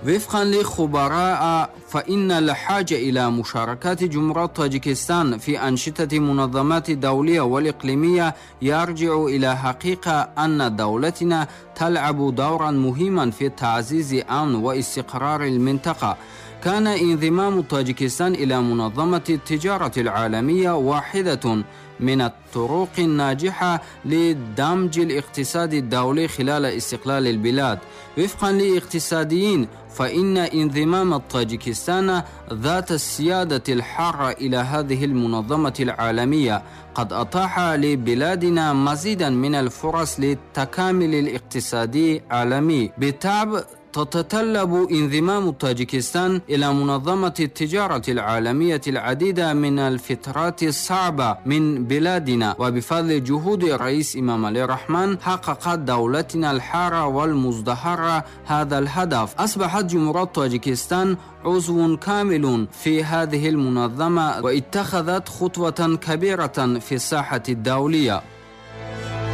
وفقا لخبراء فإن الحاجة إلى مشاركة جمهورية طاجيكستان في أنشطة منظمات دولية والإقليمية يرجع إلى حقيقة أن دولتنا تلعب دورا مهما في تعزيز أمن واستقرار المنطقة. كان انضمام طاجيكستان إلى منظمة التجارة العالمية واحدة من الطرق الناجحة لدمج الاقتصاد الدولي خلال استقلال البلاد. وفقا لاقتصاديين فإن انضمام طاجيكستان ذات السيادة الحارة إلى هذه المنظمة العالمية قد أتاح لبلادنا مزيدا من الفرص للتكامل الاقتصادي العالمي. بالطبع تتطلب انضمام طاجيكستان إلى منظمة التجارة العالمية العديد من الفترات الصعبة من بلادنا، وبفضل جهود الرئيس إمام علي الرحمن حققت دولتنا الحارة والمزدهرة هذا الهدف. أصبحت جمهورية طاجيكستان عضو كامل في هذه المنظمة واتخذت خطوة كبيرة في الساحة الدولية.